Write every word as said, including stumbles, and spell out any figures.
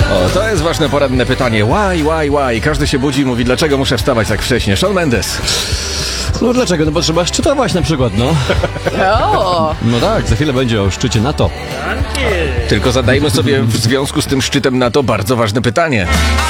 O, to jest ważne poranne pytanie. Why, why, why? Każdy się budzi i mówi, dlaczego muszę wstawać tak wcześnie? Shawn Mendes. No dlaczego? No bo trzeba szczytować na przykład, no. O! No tak, za chwilę będzie o szczycie NATO. Tylko zadajmy sobie w związku z tym szczytem NATO bardzo ważne pytanie.